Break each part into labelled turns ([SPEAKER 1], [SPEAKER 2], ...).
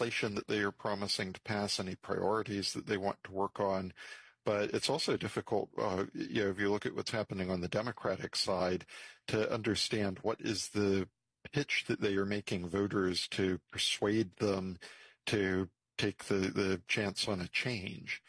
[SPEAKER 1] legislation that they are promising to pass, any priorities that they want to work on. But it's also difficult, if you look at what's happening on the Democratic side, to understand what is the pitch that they are making voters to persuade them to take the chance on a change.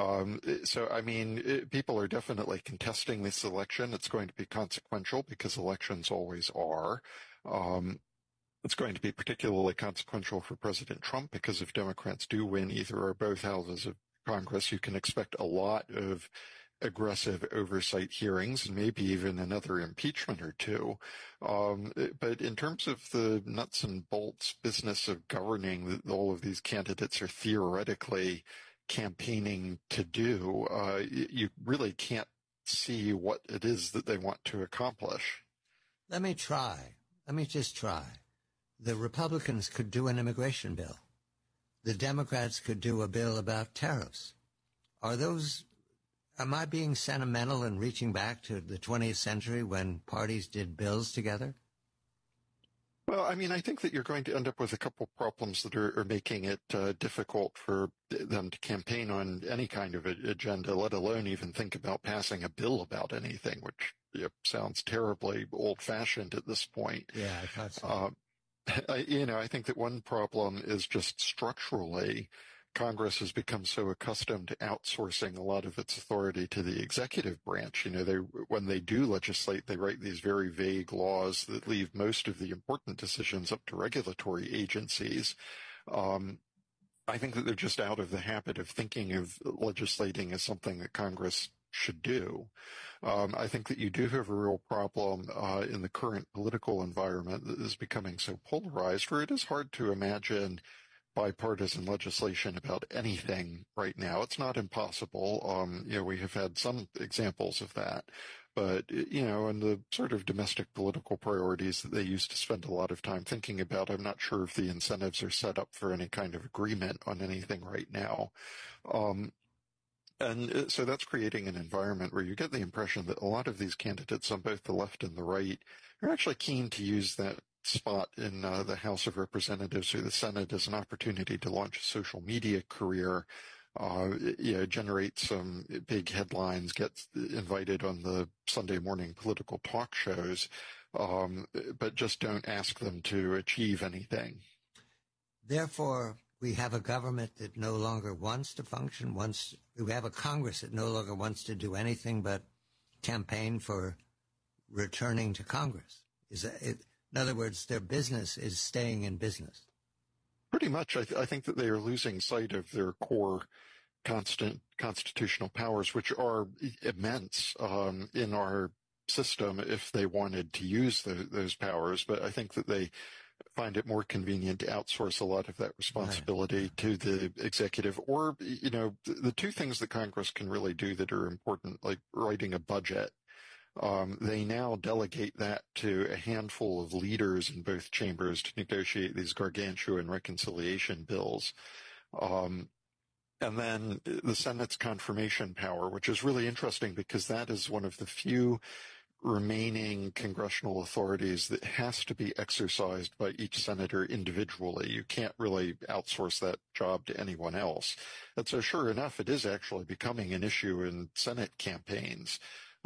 [SPEAKER 1] People are definitely contesting this election. It's going to be consequential because elections always are. It's going to be particularly consequential for President Trump because if Democrats do win either or both houses of Congress, you can expect a lot of aggressive oversight hearings and maybe even another impeachment or two. But in terms of the nuts and bolts business of governing that all of these candidates are theoretically campaigning to do, you really can't see what it is that they want to accomplish.
[SPEAKER 2] Let me just try. The Republicans could do an immigration bill. The Democrats could do a bill about tariffs. Am I being sentimental and reaching back to the 20th century when parties did bills together?
[SPEAKER 1] Well, I think that you're going to end up with a couple problems that are making it difficult for them to campaign on any kind of agenda, let alone even think about passing a bill about anything, which sounds terribly old-fashioned at this point.
[SPEAKER 2] Yeah, I thought so.
[SPEAKER 1] I think that one problem is just structurally, Congress has become so accustomed to outsourcing a lot of its authority to the executive branch. When they do legislate, they write these very vague laws that leave most of the important decisions up to regulatory agencies. I think that they're just out of the habit of thinking of legislating as something that Congress should do. I think that you do have a real problem in the current political environment that is becoming so polarized, where it is hard to imagine bipartisan legislation about anything right now. It's not impossible. We have had some examples of that, but, and the sort of domestic political priorities that they used to spend a lot of time thinking about, I'm not sure if the incentives are set up for any kind of agreement on anything right now. And so that's creating an environment where you get the impression that a lot of these candidates on both the left and the right are actually keen to use that spot in the House of Representatives or the Senate as an opportunity to launch a social media career, generate some big headlines, get invited on the Sunday morning political talk shows, but just don't ask them to achieve anything.
[SPEAKER 2] Therefore, we have a government that no longer wants to function. We have a Congress that no longer wants to do anything but campaign for returning to Congress. In other words, their business is staying in business.
[SPEAKER 1] Pretty much. I think that they are losing sight of their core constitutional powers, which are immense in our system if they wanted to use those powers. But I think that they find it more convenient to outsource a lot of that responsibility to the executive. Or, the two things that Congress can really do that are important, like writing a budget. They now delegate that to a handful of leaders in both chambers to negotiate these gargantuan reconciliation bills. And then the Senate's confirmation power, which is really interesting because that is one of the few remaining congressional authorities that has to be exercised by each senator individually. You can't really outsource that job to anyone else. And so sure enough, it is actually becoming an issue in Senate campaigns.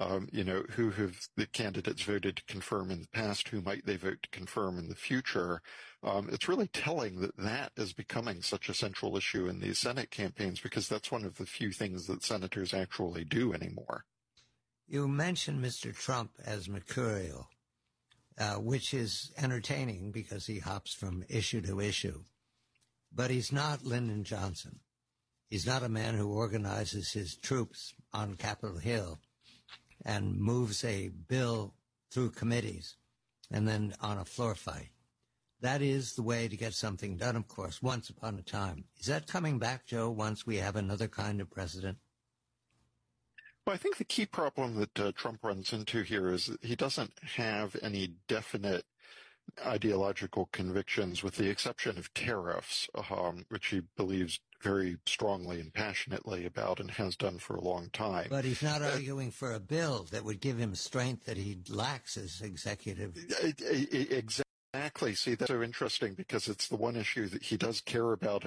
[SPEAKER 1] Who have the candidates voted to confirm in the past? Who might they vote to confirm in the future? It's really telling that is becoming such a central issue in these Senate campaigns because that's one of the few things that senators actually do anymore.
[SPEAKER 2] You mentioned Mr. Trump as mercurial, which is entertaining because he hops from issue to issue. But he's not Lyndon Johnson. He's not a man who organizes his troops on Capitol Hill and moves a bill through committees and then on a floor fight. That is the way to get something done, of course, once upon a time. Is that coming back, Joe, once we have another kind of president?
[SPEAKER 1] Well, I think the key problem that Trump runs into here is that he doesn't have any definite ideological convictions with the exception of tariffs, which he believes very strongly and passionately about and has done for a long time.
[SPEAKER 2] But he's not arguing for a bill that would give him strength that he lacks as executive.
[SPEAKER 1] Exactly. Exactly. See, that's so interesting because it's the one issue that he does care about